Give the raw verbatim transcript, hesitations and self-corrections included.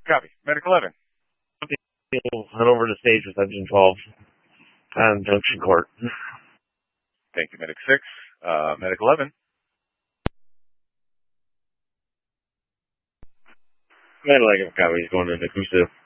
Copy. Medic eleven. We'll head over to stage with engine twelve and junction court. Thank you, Medic six. Uh, Medic eleven. Medic eleven, copy. He's going into Kusu.